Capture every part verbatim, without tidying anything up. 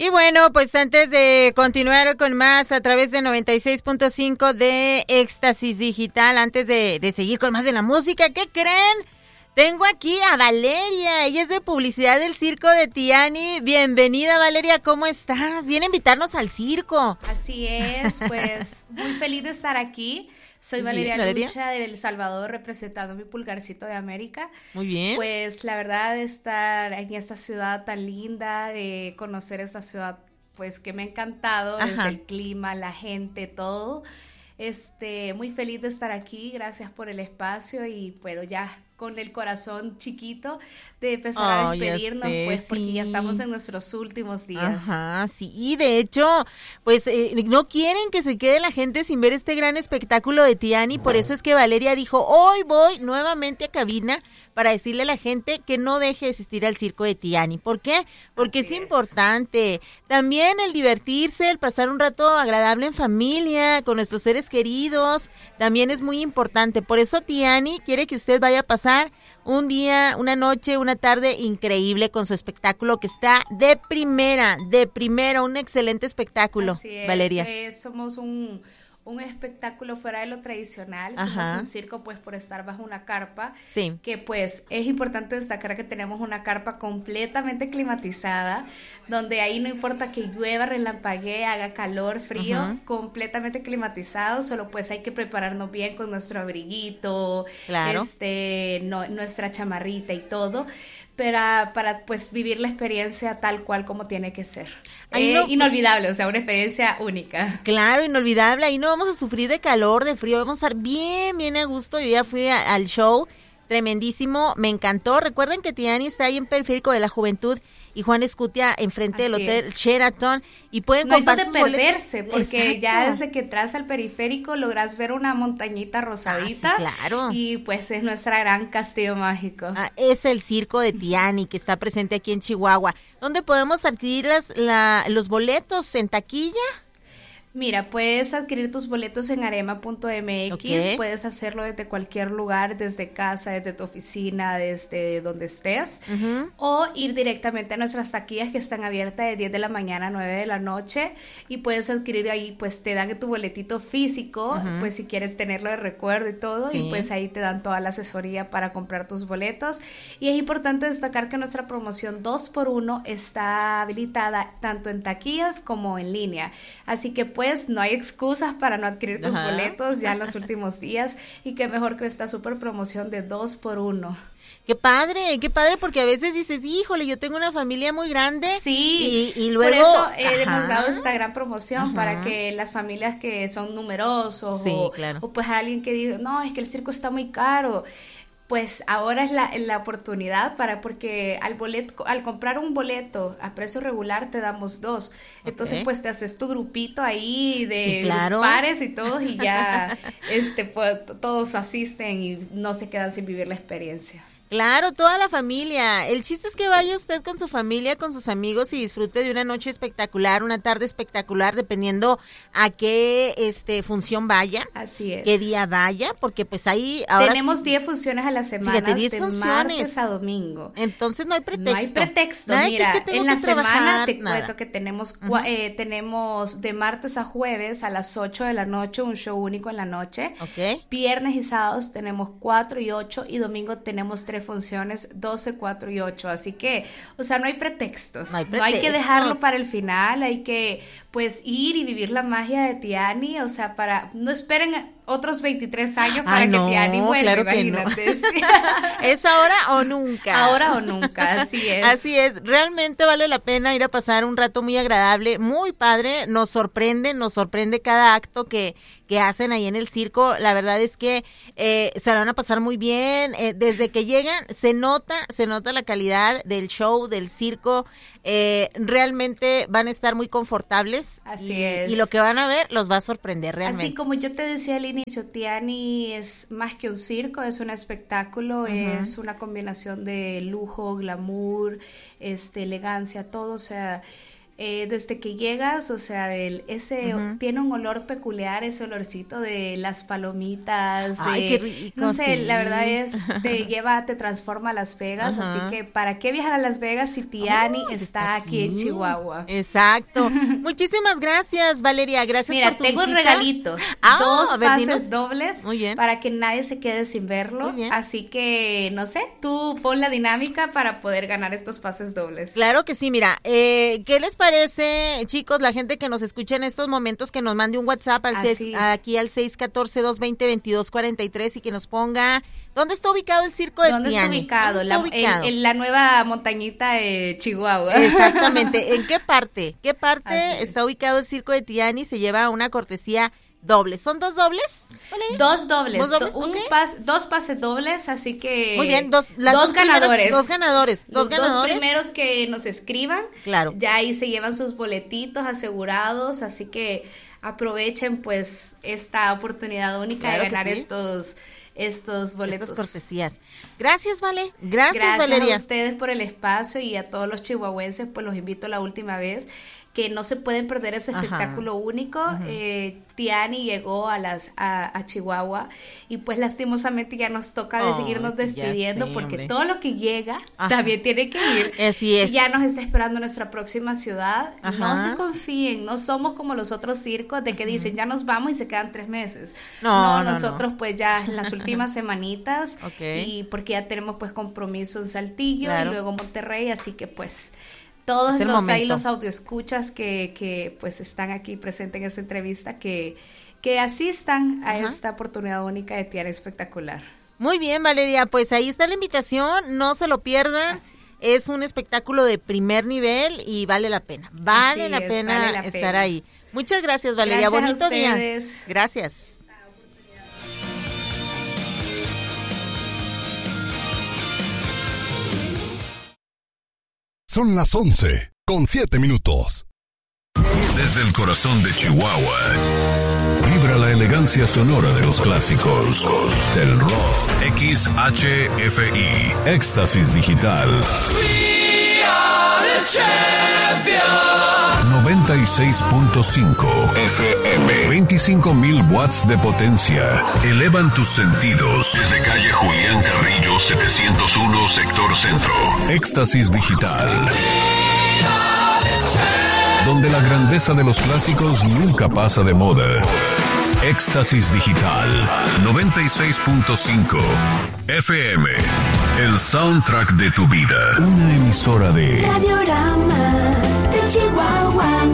Y bueno, pues antes de continuar con más a través de noventa y seis punto cinco de Éxtasis Digital, antes de, de seguir con más de la música, ¿qué creen? Tengo aquí a Valeria, ella es de publicidad del Circo de Tiani. Bienvenida, Valeria, ¿cómo estás? Viene a invitarnos al circo. Así es, pues muy feliz de estar aquí. Soy Valeria, bien, Valeria Lucha de El Salvador, representando mi pulgarcito de América. Muy bien. Pues la verdad de estar en esta ciudad tan linda, de conocer esta ciudad, pues que me ha encantado, Ajá. desde el clima, la gente, todo. Este, muy feliz de estar aquí, gracias por el espacio y bueno, ya con el corazón chiquito de empezar oh, a despedirnos, sé, pues porque sí. ya estamos en nuestros últimos días. Ajá, sí, y de hecho, pues eh, no quieren que se quede la gente sin ver este gran espectáculo de Tiani, por eso es que Valeria dijo, hoy voy nuevamente a cabina para decirle a la gente que no deje de asistir al circo de Tiani. ¿Por qué? Porque Así es, es importante. También el divertirse, el pasar un rato agradable en familia, con nuestros seres queridos, también es muy importante. Por eso Tiani quiere que usted vaya a pasar un día, una noche, una tarde increíble con su espectáculo que está de primera, de primera, un excelente espectáculo, Así es, Valeria. Eh, somos un... un espectáculo fuera de lo tradicional, Ajá. somos un circo pues por estar bajo una carpa, sí. que pues es importante destacar que tenemos una carpa completamente climatizada, donde ahí no importa que llueva, relampaguee, haga calor, frío, Ajá. completamente climatizado, solo pues hay que prepararnos bien con nuestro abriguito, claro. este, no, nuestra chamarrita y todo, para, para pues vivir la experiencia tal cual como tiene que ser. Eh, no, inolvidable, o sea, una experiencia única. Claro, inolvidable, ahí no vamos a sufrir de calor, de frío, vamos a estar bien, bien a gusto. Yo ya fui a, al show, tremendísimo, me encantó. Recuerden que Tiani está ahí en Periférico de la Juventud y Juan Escutia enfrente Así del Hotel es. Sheraton y pueden no comprar hay sus perderse, boletos. Porque Exacto. ya desde que entras al periférico logras ver una montañita rosadita. Ah, sí, claro. Y pues es nuestra gran castillo mágico. Ah, es el circo de Tiani que está presente aquí en Chihuahua. ¿Dónde podemos adquirir las, la, los boletos? ¿En taquilla? Mira, puedes adquirir tus boletos en arema punto m x, okay. puedes hacerlo desde cualquier lugar, desde casa, desde tu oficina, desde donde estés, uh-huh. o ir directamente a nuestras taquillas que están abiertas de diez de la mañana a nueve de la noche y puedes adquirir ahí, pues te dan tu boletito físico, uh-huh. pues si quieres tenerlo de recuerdo y todo, sí. y pues ahí te dan toda la asesoría para comprar tus boletos. Y es importante destacar que nuestra promoción dos por uno está habilitada tanto en taquillas como en línea, así que pues Pues no hay excusas para no adquirir tus Ajá. boletos ya en los últimos días y qué mejor que esta super promoción de dos por uno. Qué padre, qué padre, porque a veces dices, híjole, yo tengo una familia muy grande. Sí, y, y luego por eso eh, hemos dado esta gran promoción Ajá. para que las familias que son numerosos sí, o, claro. o pues alguien que diga, no, es que el circo está muy caro. Pues ahora es la, la oportunidad para, porque al boleto, al comprar un boleto a precio regular te damos dos, entonces okay. pues te haces tu grupito ahí de sí, claro. pares y todos y ya este pues, todos asisten y no se quedan sin vivir la experiencia. Claro, toda la familia. El chiste es que vaya usted con su familia, con sus amigos y disfrute de una noche espectacular, una tarde espectacular, dependiendo a qué este función vaya. Así es. Qué día vaya, porque pues ahí ahora tenemos diez sí, funciones a la semana, fíjate, diez de funciones. Martes a domingo. Entonces no hay pretexto. No hay pretexto. Nada Mira, que es que en la trabajar, semana te nada. cuento que tenemos uh-huh. eh, tenemos de martes a jueves a las ocho de la noche un show único en la noche. Okay. Viernes y sábados tenemos cuatro y ocho y domingo tenemos tres funciones, doce, cuatro y ocho, así que, o sea, no hay pretextos, no hay, pretextos. No hay que dejarlo para el final, hay que, pues, ir y vivir la magia de Tiani, o sea, para, no esperen otros veintitrés años para Ay, que no, Tiani vuelva, claro imagínate. Que no. Es ahora o nunca. Ahora o nunca, así es. Así es, realmente vale la pena ir a pasar un rato muy agradable, muy padre, nos sorprende, nos sorprende cada acto que, que hacen ahí en el circo, la verdad es que eh, se la van a pasar muy bien, eh, desde que llegan se nota, se nota la calidad del show, del circo, eh, realmente van a estar muy confortables. Así y, es. Y lo que van a ver los va a sorprender realmente. Así como yo te decía al inicio, Tiani es más que un circo, es un espectáculo, uh-huh. es una combinación de lujo, glamour, este, elegancia, todo, o sea, Eh, desde que llegas, o sea, el, ese uh-huh. tiene un olor peculiar, ese olorcito de las palomitas. Ay, de, qué rico, no sé, sí. la verdad es, te lleva, te transforma a Las Vegas, uh-huh. así que ¿para qué viajar a Las Vegas si Tiani oh, está, está aquí en Chihuahua? Exacto. Muchísimas gracias, Valeria, gracias Mira, por tu tengo visita. un regalito, ah, dos ver, pases dinos. dobles Muy bien. para que nadie se quede sin verlo, Muy bien. Así que, no sé, tú pon la dinámica para poder ganar estos pases dobles. Claro que sí, mira, eh, ¿qué les parece, chicos, la gente que nos escucha en estos momentos, que nos mande un WhatsApp al seis, aquí al seis uno cuatro, dos dos cero, veintidós cuarenta y tres y que nos ponga dónde está ubicado el circo de ¿Dónde Tiani? Está ubicado? ¿Dónde está la, ubicado? En, en la nueva montañita de Chihuahua. Exactamente. ¿En qué parte? ¿Qué parte Así. está ubicado el circo de Tiani? Se lleva una cortesía doble. ¿Son dos dobles? ¿Vale? Dos dobles. ¿Dos, dobles? Do, un okay. pas, dos pases dobles, así que... Muy bien, dos, las dos, dos ganadores. Primeros, dos ganadores. Dos Los ganadores. dos primeros que nos escriban, claro. ya ahí se llevan sus boletitos asegurados, así que aprovechen pues esta oportunidad única claro de ganar sí. estos... estos boletos. Estas cortesías. Gracias, Vale. Gracias, Gracias Valeria. a ustedes por el espacio y a todos los chihuahuenses, pues los invito la última vez que no se pueden perder ese espectáculo Ajá. único. Ajá. Eh, Tiani llegó a las a, a Chihuahua y pues lastimosamente ya nos toca oh, seguirnos despidiendo sé, porque hombre. todo lo que llega Ajá. también tiene que ir. Así es. Y ya nos está esperando nuestra próxima ciudad. Ajá. No se confíen, no somos como los otros circos de que dicen ya nos vamos y se quedan tres meses. No, no, no nosotros no. pues ya en las últimas semanitas okay. y porque ya tenemos pues compromiso en Saltillo claro. y luego Monterrey, así que pues todos los momento. ahí los audioescuchas que, que pues están aquí presentes en esta entrevista que, que asistan a Ajá. esta oportunidad única de Tiani Espectacular. Muy bien, Valeria, pues ahí está la invitación, no se lo pierdan. Así. Es un espectáculo de primer nivel y vale la pena, vale, la, es, pena vale la estar pena. ahí. Muchas gracias, Valeria, gracias bonito día. Gracias. Son las once, con siete minutos. Desde el corazón de Chihuahua, vibra la elegancia sonora de los clásicos del rock. X H F I, Éxtasis Digital. We are the champions. noventa y seis punto cinco F M. veinticinco mil watts de potencia. Elevan tus sentidos. Desde calle Julián Carrillo setecientos uno, sector centro. Éxtasis Digital. Donde la grandeza de los clásicos nunca pasa de moda. Éxtasis Digital. noventa y seis punto cinco F M. El soundtrack de tu vida. Una emisora de Radiorama de Chihuahua.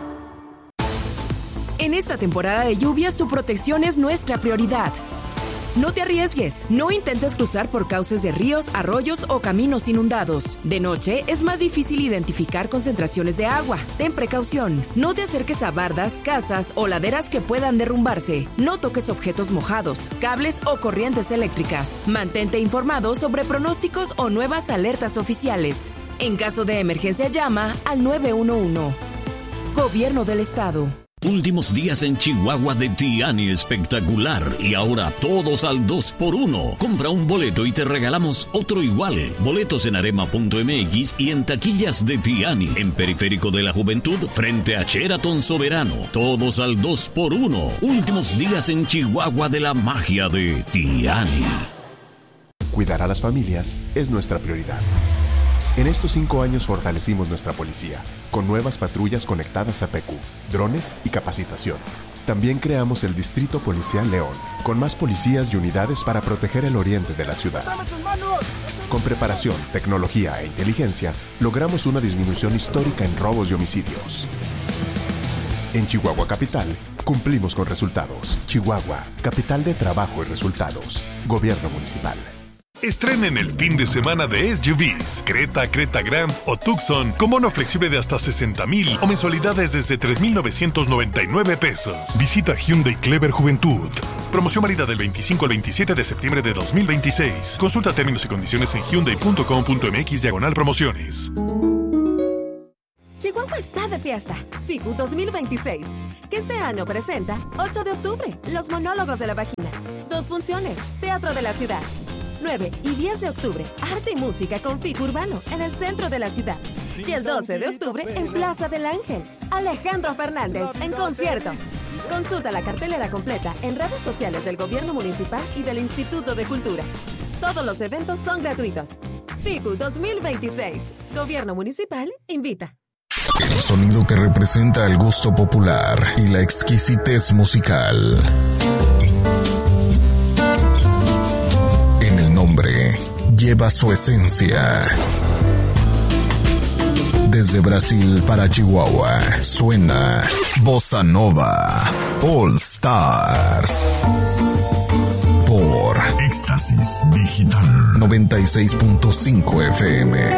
En esta temporada de lluvias, tu protección es nuestra prioridad. No te arriesgues, no intentes cruzar por cauces de ríos, arroyos o caminos inundados. De noche es más difícil identificar concentraciones de agua. Ten precaución, no te acerques a bardas, casas o laderas que puedan derrumbarse. No toques objetos mojados, cables o corrientes eléctricas. Mantente informado sobre pronósticos o nuevas alertas oficiales. En caso de emergencia, llama al nueve uno uno. Gobierno del Estado. Últimos días en Chihuahua de Tiani Espectacular y ahora todos al dos por uno. Compra un boleto y te regalamos otro igual. Boletos en arema punto m x y en taquillas de Tiani, en Periférico de la Juventud, frente a Sheraton Soberano. Todos al dos por uno. Últimos días en Chihuahua de la magia de Tiani. Cuidar a las familias es nuestra prioridad. En estos cinco años fortalecimos nuestra policía, con nuevas patrullas conectadas a P Q, drones y capacitación. También creamos el Distrito Policial León, con más policías y unidades para proteger el oriente de la ciudad. Con preparación, tecnología e inteligencia, logramos una disminución histórica en robos y homicidios. En Chihuahua Capital, cumplimos con resultados. Chihuahua, capital de trabajo y resultados. Gobierno municipal. Estrenen el fin de semana de S U Vs, Creta, Creta Grand o Tucson con bono flexible de hasta sesenta mil o mensualidades desde tres mil novecientos noventa y nueve pesos. Visita Hyundai Clever Juventud. Promoción válida del veinticinco al veintisiete de septiembre de dos mil veintiséis. Consulta términos y condiciones en hyundai punto com punto m x diagonal promociones. Chihuahua está de fiesta. FICU dos mil veintiséis, que este año presenta ocho de octubre, Los Monólogos de la Vagina. Dos funciones, Teatro de la Ciudad. nueve y diez de octubre, arte y música con FICU Urbano en el centro de la ciudad. Y el doce de octubre en Plaza del Ángel, Alejandro Fernández en concierto. Consulta la cartelera completa en redes sociales del Gobierno Municipal y del Instituto de Cultura. Todos los eventos son gratuitos. FICU dos mil veintiséis. Gobierno Municipal invita. El sonido que representa el gusto popular y la exquisitez musical. En el nombre lleva su esencia. Desde Brasil para Chihuahua suena Bossa Nova All Stars por Éxtasis Digital noventa y seis punto cinco F M.